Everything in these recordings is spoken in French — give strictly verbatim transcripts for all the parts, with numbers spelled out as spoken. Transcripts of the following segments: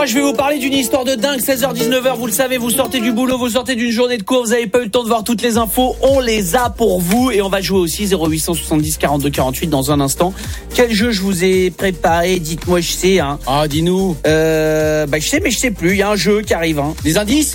Moi je vais vous parler d'une histoire de dingue. Seize heures dix-neuf heures, vous le savez, vous sortez du boulot, vous sortez d'une journée de cours, vous n'avez pas eu le temps de voir toutes les infos. On les a pour vous et on va jouer aussi zéro huit cent soixante-dix quarante-deux quarante-huit dans un instant. Quel jeu je vous ai préparé? Dites-moi, je sais hein. Ah, dis-nous. Euh, bah je sais mais je sais plus, il y a un jeu qui arrive hein. Des indices?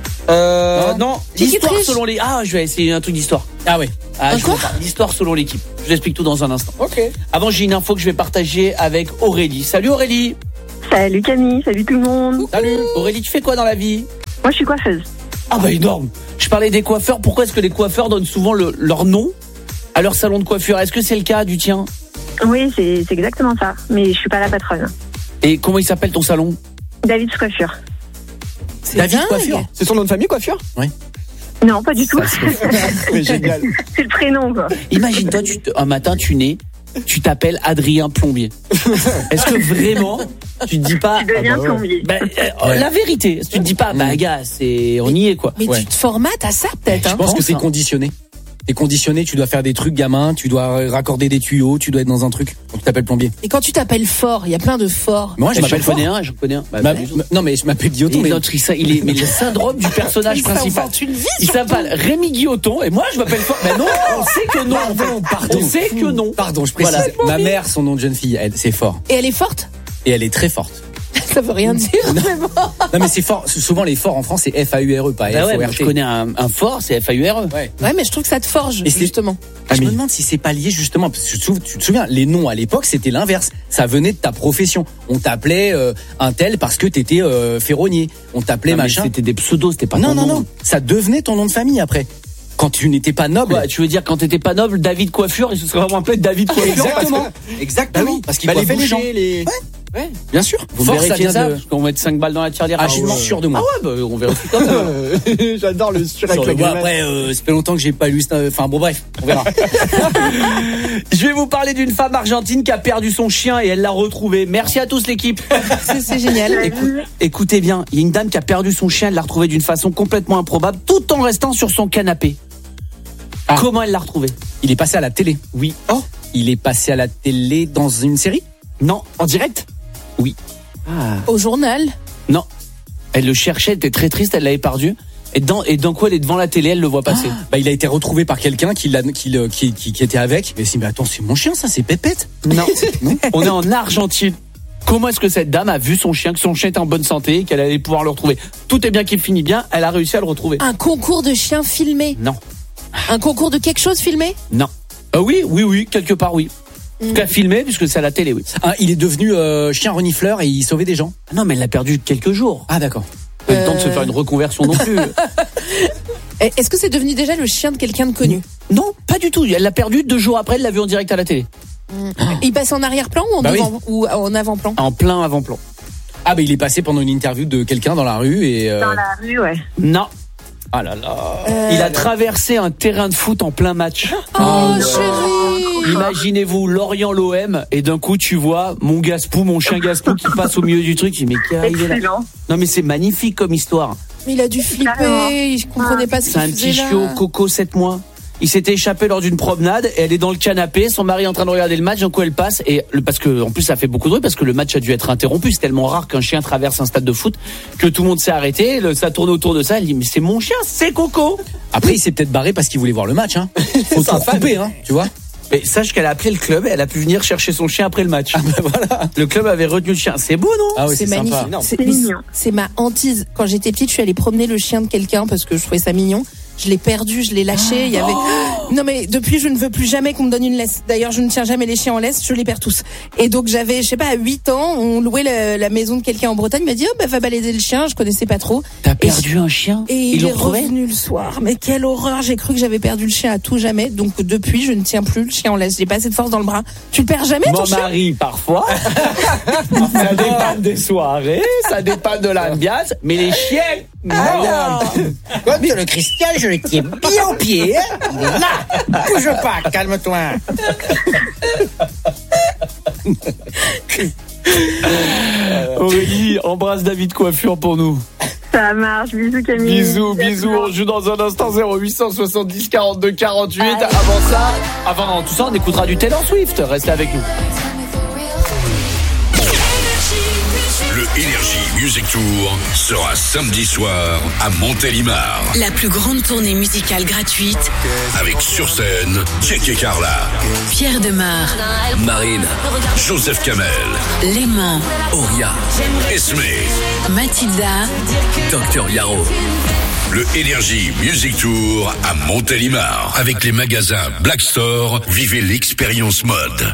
Euh, non, non. L'histoire triche. selon les... Ah, je vais essayer un truc d'histoire. Ah ouais. Ah, Un je quoi vous parle. L'histoire selon l'équipe. Je vous explique tout dans un instant. Ok. Avant, j'ai une info que je vais partager avec Aurélie. Salut Aurélie. Salut Camille, salut tout le monde. Salut. Aurélie, tu fais quoi dans la vie? Moi je suis coiffeuse. Ah bah énorme. Je parlais des coiffeurs. Pourquoi est-ce que les coiffeurs donnent souvent le, leur nom à leur salon de coiffure? Est-ce que c'est le cas du tien? Oui, c'est c'est exactement ça. Mais je suis pas la patronne. Et comment il s'appelle ton salon? David's Coiffure. C'est David dingue. Coiffure. C'est son nom de famille, coiffure? Non, pas du tout. Mais génial. C'est le prénom quoi. Imagine-toi, tu te- un matin tu nais, tu t'appelles Adrien Plombier. Est-ce que vraiment tu te dis pas? Tu deviens bah ouais. plombier. Bah, euh, Ouais. La vérité, tu te dis pas, bah gars, c'est on y est quoi. Mais Ouais. tu te formates à ça peut-être. Je Hein. pense que c'est ça. conditionné. T'es conditionné, tu dois faire des trucs gamin, tu dois raccorder des tuyaux, tu dois être dans un truc. Donc tu t'appelles plombier. Et quand tu t'appelles fort, il y a plein de forts. Moi, je Je m'appelle m'appelle connais Fort. un, je connais un. Bah, Ma- bah, ma- non mais je m'appelle Guilloton. il, Mais... est notre- il, il est mais le syndrome du personnage Ça principal. invente une vie, Il surtout. s'appelle Rémi Guilloton et moi je m'appelle Fort. Mais non, on sait que non. Pardon, pardon. On sait que non. Pardon, je précise. Voilà. Ma mère, son nom de jeune fille, elle, c'est Fort. Et elle est forte. Et elle est très forte. Ça veut rien dire. Mais bon. Non mais c'est fort. Souvent les forts en France c'est F A U R E, pas Bah F ouais, O moi, R je T. connais un, un Fort, c'est F A U R E. Ouais. Ouais, mais je trouve que ça te forge Et c'est- justement. Ah, je mais- me demande si c'est pas lié justement parce que tu te sou- tu te souviens les noms à l'époque c'était l'inverse, ça venait de ta profession. On t'appelait euh, un tel parce que t'étais euh, ferronnier, on t'appelait Non, mais machin. c'était des pseudos, c'était pas Non ton non nom. non, ça devenait ton nom de famille après. Quand tu n'étais pas noble. Quoi, tu veux dire quand t'étais pas noble, David Coiffure, il se serait vraiment appelé David Coiffure. Exactement, exactement. Bah oui, parce qu'il bah, les coiffait les gens. bouchers, les... Ouais. Bien sûr. Vous Force, ça vérifiez vient ça, de. parce qu'on met cinq balles dans la tirelire. Ah, je suis ouais. sûr de moi. Ah ouais, bah, on vérifie quand même. J'adore le sur Sur avec le la bois, grimace. après, euh, ça fait longtemps que j'ai pas lu. ça- Enfin bon, bref, on verra. Je vais vous parler d'une femme argentine qui a perdu son chien et elle l'a retrouvé. Merci à tous l'équipe. C'est c'est génial. Écoute- écoutez bien, il y a une dame qui a perdu son chien, elle l'a retrouvé d'une façon complètement improbable, tout en restant sur son canapé. Ah. Comment elle l'a retrouvé? Il est passé à la télé. Oui. Oh, il est passé à la télé dans une série. Non. En direct? Oui. Ah. Au journal. Non. Elle le cherchait, elle était très triste, elle l'avait perdu. Et dans, et d'un coup, elle est devant la télé, elle le voit passer. Bah, il a été retrouvé par quelqu'un qui, l'a- qui, le- qui, qui, qui était avec. Mais si, mais attends, c'est mon chien, ça, c'est Pépette. Non. On est en Argentine. Comment est-ce que cette dame a vu son chien, que son chien était en bonne santé, et qu'elle allait pouvoir le retrouver? Tout est bien qui finit bien, elle a réussi à le retrouver. Un concours de chiens filmé. Non. Un concours de quelque chose filmé. Non. Euh, oui, oui, oui, quelque part, oui. En tout cas, filmé, puisque c'est à la télé, oui. Ah, il est devenu euh, chien renifleur et il sauvait des gens. Ah non, mais elle l'a perdu quelques jours. Ah, d'accord. Pas eu le temps de se Euh. faire une reconversion non plus. Et Est-ce que c'est devenu déjà le chien de quelqu'un de connu? Non, pas du tout. Elle l'a perdu deux jours après, elle l'a vu en direct à la télé. Il passe en arrière-plan ou en, Bah oui. devant- ou en avant-plan? En plein avant-plan. Ah, bah, il est passé pendant une interview de quelqu'un dans la rue et. euh, Dans la rue, ouais. Non. Ah là là. Euh. Il a traversé un terrain de foot en plein match. Oh, chérie. Imaginez-vous Lorient-l'O M et d'un coup tu vois mon Gaspou, mon chien Gaspou qui passe au milieu du truc. Je dis, mais qu'est arrivé là? Excellent. Non mais c'est magnifique comme histoire. Mais il a dû flipper, Carrément. il comprenait pas ce C'est qu'il un faisait petit là. chiot Coco sept mois. Il s'était échappé lors d'une promenade et elle est dans le canapé, son mari est en train de regarder le match, d'un coup elle passe et le, parce que en plus ça fait beaucoup de bruit parce que le match a dû être interrompu, c'est tellement rare qu'un chien traverse un stade de foot que tout le monde s'est arrêté, le- ça tourne autour de ça, elle dit mais c'est mon chien, c'est Coco. Après, il s'est peut-être barré parce qu'il voulait voir le match. Hein. Faut tout couper, hein, tu vois. Mais sache qu'elle a appelé le club et elle a pu venir chercher son chien après le match. Ah, bah, voilà. Le club avait retenu le chien, c'est beau non? Ah, ouais, C'est c'est magnifique. sympa. C'est C'est mais mignon. c'est ma hantise. Quand j'étais petite, je suis allée promener le chien de quelqu'un parce que je trouvais ça mignon. Je l'ai perdu, je l'ai lâché. Il y avait. Non mais depuis, je ne veux plus jamais qu'on me donne une laisse. D'ailleurs, je ne tiens jamais les chiens en laisse. Je les perds tous. Et donc j'avais, je sais pas, à huit ans, on louait la, la maison de quelqu'un en Bretagne. Il m'a dit oh bah va balader le chien. Je connaissais pas trop. T'as perdu un chien? Et Ils il l'ont est retrouvé? revenu le soir. Mais quelle horreur! J'ai cru que j'avais perdu le chien à tout jamais. Donc depuis, je ne tiens plus le chien en laisse. J'ai pas assez de force dans le bras. Tu le perds jamais ton Mon chien? mari, parfois. Ça dépend des soirées, ça dépend de l'ambiance, mais les chiens, non. Comme le Christian, je le tiens bien au pied. Hein. Il est là. Bouge pas, calme-toi. Aurélie, embrasse David Coiffure pour nous. Ça marche. Bisous Camille. Bisous, bisous. On joue dans un instant zéro huit cent soixante-dix quarante-deux quarante-huit. Avant ça, avant tout ça, on écoutera du Taylor Swift. Restez avec nous. Le Énergie Music Tour sera samedi soir à Montélimar. La plus grande tournée musicale gratuite Avec sur scène J K Carla, Pierre Demar, Marine, Joseph Kamel, Léman, Oria, Esme, Mathilda, Docteur Yaro. Le Énergie Music Tour à Montélimar. Avec les magasins Black Store, vivez l'expérience mode.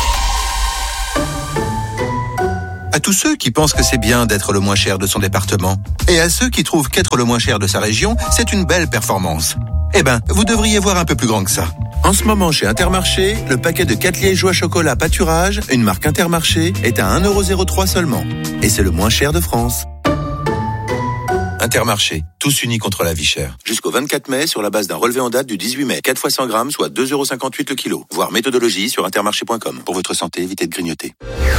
À tous ceux qui pensent que c'est bien d'être le moins cher de son département, et à ceux qui trouvent qu'être le moins cher de sa région, c'est une belle performance. Eh ben, vous devriez voir un peu plus grand que ça. En ce moment, chez Intermarché, le paquet de quatre liégeois chocolat pâturage, une marque Intermarché, est à un euro zéro trois seulement. Et c'est le moins cher de France. Intermarché, tous unis contre la vie chère. Jusqu'au vingt-quatre mai, sur la base d'un relevé en date du dix-huit mai. quatre fois cent grammes, soit deux euros cinquante-huit le kilo. Voir méthodologie sur intermarché point com. Pour votre santé, évitez de grignoter.